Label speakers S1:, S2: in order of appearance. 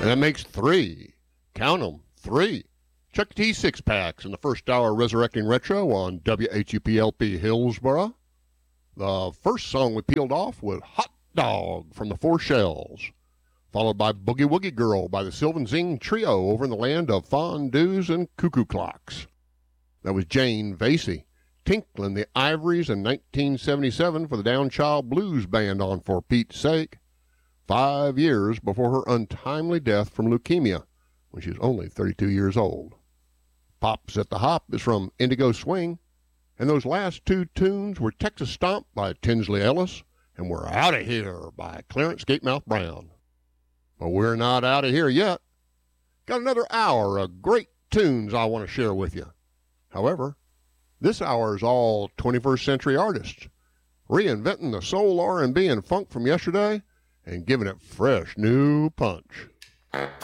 S1: And that makes three. Count 'em, three. Chuck T six-packs in the first hour Resurrecting Retro on WHUPLP Hillsboro. The first song we peeled off was Hot Dog from the Four Shells, followed by Boogie Woogie Girl by the Sylvan Zing Trio over in the land of fondues and cuckoo clocks. That was Jane Vasey, tinkling the ivories in 1977 for the Downchild Blues Band on For Pete's Sake, 5 years before her untimely death from leukemia when she was only 32 years old. Pops at the Hop is from Indigo Swing, and those last two tunes were Texas Stomp by Tinsley Ellis and We're Outta Here by Clarence Gatemouth Brown. But we're not out of here yet. Got another hour of great tunes I want to share with you. However, this hour is all 21st century artists, reinventing the soul, R&B, and funk from yesterday and giving it fresh new punch.